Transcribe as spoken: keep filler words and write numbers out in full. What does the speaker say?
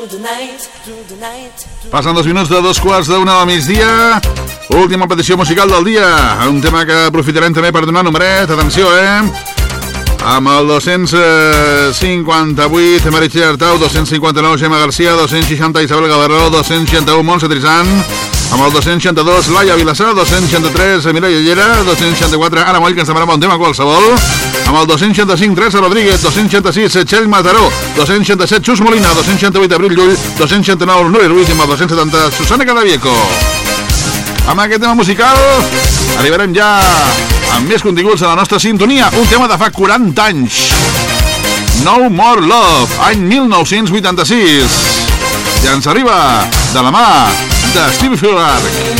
Passen dos minuts de dos quarts d'una del migdia. Última petició musical del dia. Un tema que aprofitarem també per donar numeret. Atenció, eh? Amb el dos-cents cinquanta-vuit Meritxell Artau, dos-cents cinquanta-nou Gemma Garcia, dos-cents seixanta Isabel Gavarró, dos-cents seixanta-u Montse Trizant, amb el dos-cents seixanta-dos Laia Vilassar, dos-cents seixanta-tres Mireia Llera, dos-cents seixanta-quatre Anna Moll, que ens demanava un tema qualsevol, amb el dos-cents seixanta-cinc Teresa Rodríguez, dos-cents seixanta-sis Txell Mataró, dos-cents seixanta-set Xus Molina, dos-cents seixanta-vuit Abril Llull, dos-cents seixanta-nou Núria Ruiz i amb el dos-cents setanta Susana Cadavieco. Amb aquest tema musical arribarem ja amb més continguts a la nostra sintonia. Un tema de fa quaranta anys. No More Love, any mil nou-cents vuitanta-sis. I ens arriba de la mà de Stevie Furark.